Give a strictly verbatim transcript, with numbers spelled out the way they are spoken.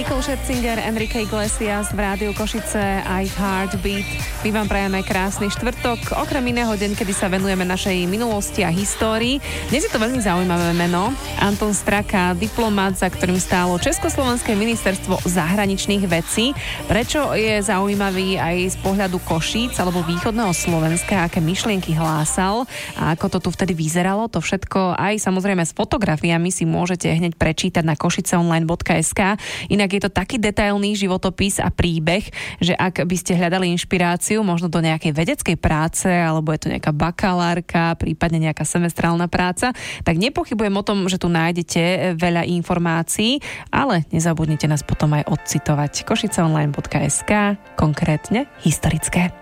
Nicole Scherzinger, Enrique Iglesias v Rádiu Košice, I Heartbeat. My vám prajeme krásny štvrtok, okrem iného deň, kedy sa venujeme našej minulosti a histórii. Dnes je to veľmi zaujímavé meno. Anton Straka, diplomat, za ktorým stálo Československé ministerstvo zahraničných vecí. Prečo je zaujímavý aj z pohľadu Košíc alebo východného Slovenska, aké myšlienky hlásal a ako to tu vtedy vyzeralo, to všetko aj samozrejme s fotografiami si môžete hneď prečítať na košiceonline bodka es ká. Inak je to taký detailný životopis a príbeh, že ak by ste hľadali inšpiráciu možno do nejakej vedeckej práce, alebo je to nejaká bakalárka, prípadne nejaká semestrálna práca, tak nepochybujem o tom, že tu nájdete veľa informácií, ale nezabudnite nás potom aj odcitovať. košiceonline bodka es ká, konkrétne historické.